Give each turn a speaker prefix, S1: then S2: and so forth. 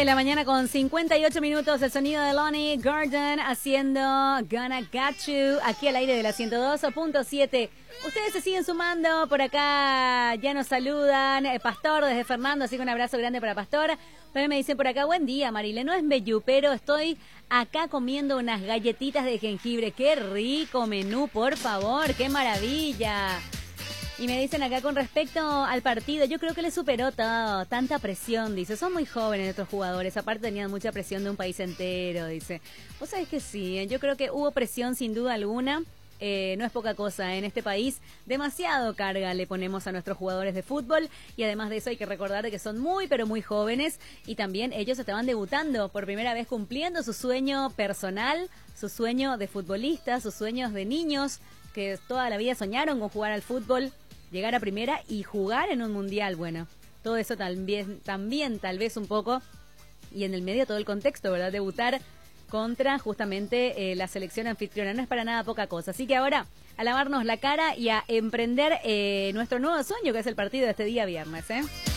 S1: de la mañana con 58 minutos, el sonido de Lonnie Gordon haciendo Gonna Got You, aquí al aire de la 102.7. Ustedes se siguen sumando, por acá ya nos saludan, Pastor desde Fernando, así que un abrazo grande para Pastor. También me dicen por acá, buen día Marile, no es Bellú, pero estoy acá comiendo unas galletitas de jengibre. Qué rico menú, por favor, qué maravilla. Y me dicen acá con respecto al partido, yo creo que le superó tanta presión, dice. Son muy jóvenes nuestros jugadores, aparte tenían mucha presión de un país entero, dice. Vos sabés que sí, yo creo que hubo presión sin duda alguna. No es poca cosa, en este país demasiado carga le ponemos a nuestros jugadores de fútbol y además de eso hay que recordar que son muy pero muy jóvenes y también ellos estaban debutando por primera vez cumpliendo su sueño personal, su sueño de futbolista, sus sueños de niños que toda la vida soñaron con jugar al fútbol, llegar a primera y jugar en un mundial. Bueno, todo eso también tal vez un poco y en el medio todo el contexto, ¿verdad? Debutar contra justamente la selección anfitriona. No es para nada poca cosa. Así que ahora a lavarnos la cara y a emprender nuestro nuevo sueño, que es el partido de este día viernes, ¿eh?